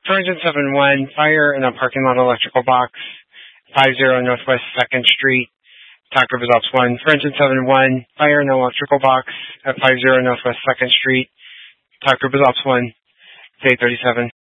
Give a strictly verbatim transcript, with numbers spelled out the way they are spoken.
For engine seven one, fire in a parking lot electrical box, five zero Northwest second Street, Talk Group Results one. For engine seven one, fire in an electrical box at five zero Northwest second Street, Talk Group Results one. Day thirty-seven.